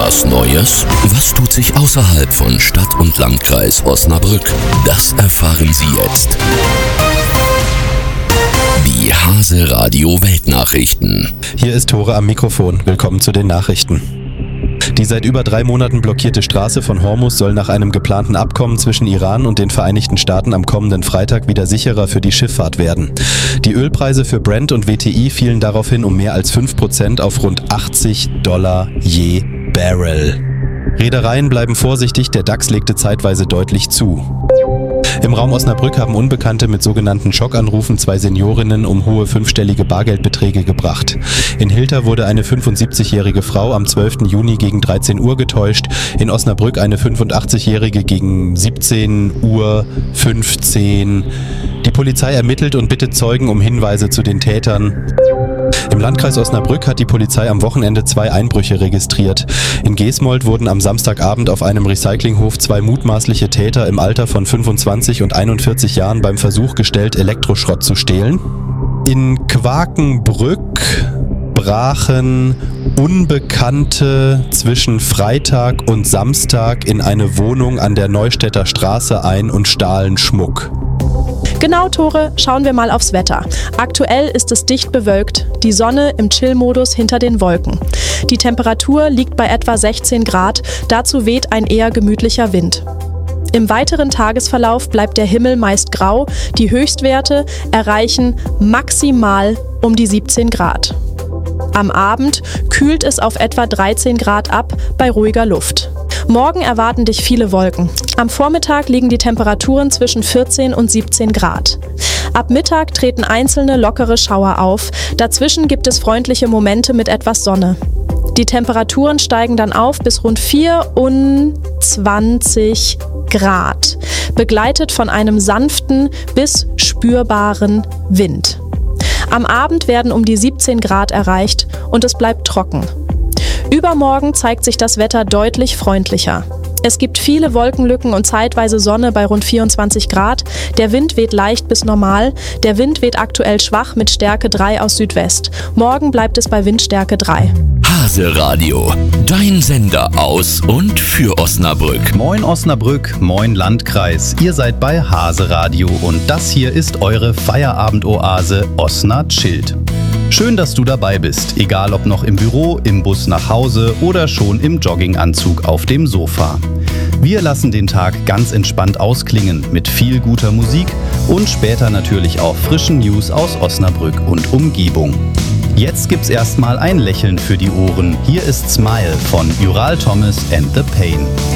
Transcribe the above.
Was Neues? Was tut sich außerhalb von Stadt und Landkreis Osnabrück? Das erfahren Sie jetzt. Die Hase Radio Weltnachrichten. Hier ist Tore am Mikrofon. Willkommen zu den Nachrichten. Die seit über 3 Monaten blockierte Straße von Hormuz soll nach einem geplanten Abkommen zwischen Iran und den Vereinigten Staaten am kommenden Freitag wieder sicherer für die Schifffahrt werden. Die Ölpreise für Brent und WTI fielen daraufhin um mehr als 5% auf rund $80 je Barrel. Reedereien bleiben vorsichtig, der DAX legte zeitweise deutlich zu. Im Raum Osnabrück haben Unbekannte mit sogenannten Schockanrufen 2 Seniorinnen um hohe 5-stellige Bargeldbeträge gebracht. In Hilter wurde eine 75-jährige Frau am 12. Juni gegen 13 Uhr getäuscht, in Osnabrück eine 85-jährige gegen 17:15 Uhr. Die Polizei ermittelt und bittet Zeugen um Hinweise zu den Tätern. Im Landkreis Osnabrück hat die Polizei am Wochenende 2 Einbrüche registriert. In Gesmold wurden am Samstagabend auf einem Recyclinghof 2 mutmaßliche Täter im Alter von 25 und 41 Jahren beim Versuch gestellt, Elektroschrott zu stehlen. In Quakenbrück brachen Unbekannte zwischen Freitag und Samstag in eine Wohnung an der Neustädter Straße ein und stahlen Schmuck. Genau, Tore, schauen wir mal aufs Wetter. Aktuell ist es dicht bewölkt, die Sonne im Chill-Modus hinter den Wolken. Die Temperatur liegt bei etwa 16 Grad, dazu weht ein eher gemütlicher Wind. Im weiteren Tagesverlauf bleibt der Himmel meist grau, die Höchstwerte erreichen maximal um die 17 Grad. Am Abend kühlt es auf etwa 13 Grad ab bei ruhiger Luft. Morgen erwarten dich viele Wolken. Am Vormittag liegen die Temperaturen zwischen 14 und 17 Grad. Ab Mittag treten einzelne lockere Schauer auf. Dazwischen gibt es freundliche Momente mit etwas Sonne. Die Temperaturen steigen dann auf bis rund 24 Grad, begleitet von einem sanften bis spürbaren Wind. Am Abend werden um die 17 Grad erreicht und es bleibt trocken. Übermorgen zeigt sich das Wetter deutlich freundlicher. Es gibt viele Wolkenlücken und zeitweise Sonne bei rund 24 Grad. Der Wind weht leicht bis normal. Der Wind weht aktuell schwach mit Stärke 3 aus Südwest. Morgen bleibt es bei Windstärke 3. Hase Radio, dein Sender aus und für Osnabrück. Moin Osnabrück, moin Landkreis. Ihr seid bei Hase Radio und das hier ist eure Feierabendoase Osna chillt. Schön, dass du dabei bist, egal ob noch im Büro, im Bus nach Hause oder schon im Jogginganzug auf dem Sofa. Wir lassen den Tag ganz entspannt ausklingen mit viel guter Musik und später natürlich auch frischen News aus Osnabrück und Umgebung. Jetzt gibt's erstmal ein Lächeln für die Ohren. Hier ist Smile von Ural Thomas and the Pain.